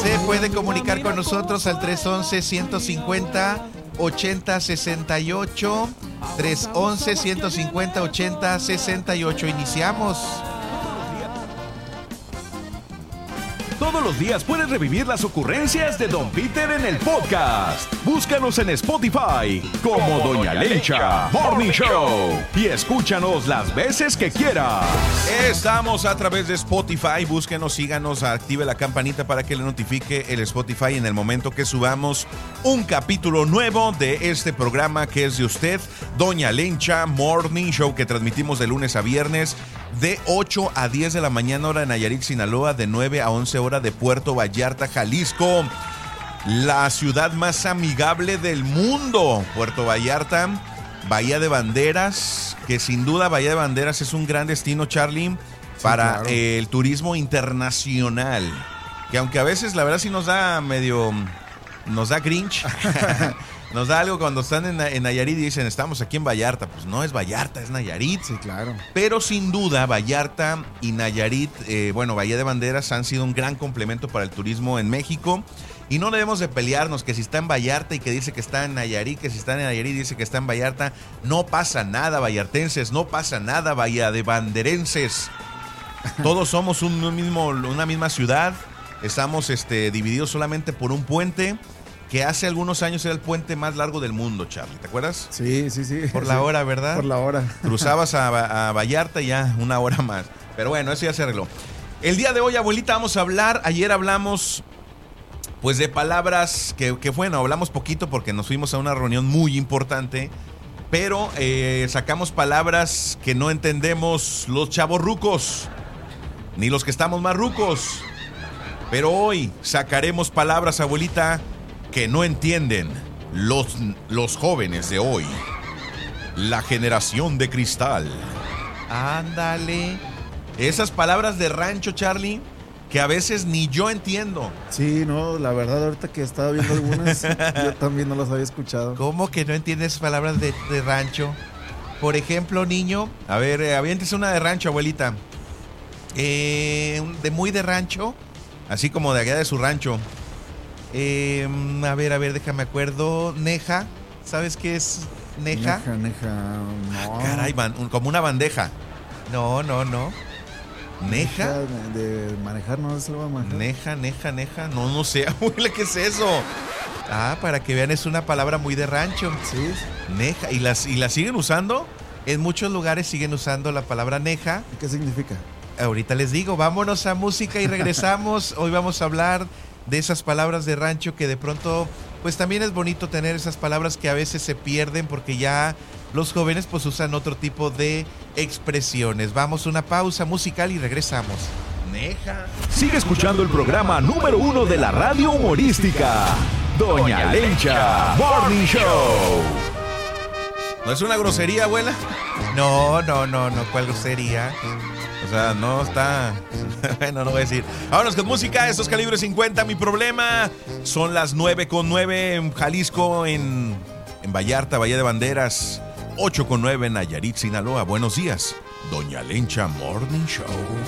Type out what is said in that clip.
Se puede comunicar con nosotros al 311-150-8068. 311-150-8068. Iniciamos. Todos los días puedes revivir las ocurrencias de Don Peter en el podcast. Búscanos en Spotify como Doña Lencha Morning Show y escúchanos las veces que quieras. Estamos a través de Spotify. Búsquenos, síganos, active la campanita para que le notifique el Spotify en el momento que subamos un capítulo nuevo de este programa que es de usted, Doña Lencha Morning Show, que transmitimos de lunes a viernes de 8 a 10 de la mañana hora de Nayarit, Sinaloa, de 9 a 11 horas de Puerto Vallarta, Jalisco, la ciudad más amigable del mundo. Puerto Vallarta, Bahía de Banderas, que sin duda Bahía de Banderas es un gran destino, Charlie, para claro, el turismo internacional, que aunque a veces la verdad sí nos da grinch. Nos da algo cuando están en Nayarit y dicen, estamos aquí en Vallarta. Pues no es Vallarta, es Nayarit. Sí, claro. Pero sin duda, Vallarta y Nayarit, Bahía de Banderas han sido un gran complemento para el turismo en México. Y no debemos de pelearnos que si está en Vallarta y que dice que está en Nayarit, que si está en Nayarit y dice que está en Vallarta. No pasa nada, vallartenses, no pasa nada, Bahía de Banderenses. Todos somos una misma ciudad. Estamos divididos solamente por un puente, que hace algunos años era el puente más largo del mundo, Charlie, ¿te acuerdas? Sí. Por la hora, ¿verdad? Por la hora. Cruzabas a Vallarta y ya una hora más. Pero bueno, eso ya se arregló. El día de hoy, abuelita, vamos a hablar. Ayer hablamos, pues, de palabras que bueno, hablamos poquito porque nos fuimos a una reunión muy importante. Pero sacamos palabras que no entendemos los chavorrucos, ni los que estamos más rucos. Pero hoy sacaremos palabras, abuelita, que no entienden los jóvenes de hoy. La generación de cristal. Ándale. Esas palabras de rancho, Charlie, que a veces ni yo entiendo. Sí, no, la verdad, ahorita que estaba viendo algunas, yo también no las había escuchado. ¿Cómo que no entiendes palabras de rancho? Por ejemplo, niño, a ver, aviéntese una de rancho, abuelita. Muy de rancho, así como de allá de su rancho. A ver, déjame acuerdo. Neja, ¿sabes qué es neja? Neja, no. Caray, como una bandeja. No. ¿Neja? De manejar, no se lo va a manejar. Neja. No sé, abuela, ¿qué es eso? Para que vean, es una palabra muy de rancho. Sí. Neja. ¿Y la siguen usando? En muchos lugares siguen usando la palabra neja. ¿Y qué significa? Ahorita les digo, vámonos a música y regresamos. Hoy vamos a hablar de esas palabras de rancho que de pronto, pues también es bonito tener esas palabras que a veces se pierden porque ya los jóvenes pues usan otro tipo de expresiones. Vamos a una pausa musical y regresamos. Neja. Sigue escuchando el programa número 1 de la radio humorística, Doña Lencha Morning Show. ¿No es una grosería, abuela? No, ¿cuál grosería? O sea, no está... Bueno, no voy a decir. Vámonos con música, estos Calibre 50. Mi problema son las 9:09 en Jalisco, en Vallarta, Bahía de Banderas. 8:09 en Nayarit, Sinaloa. Buenos días, Doña Lencha Morning Show.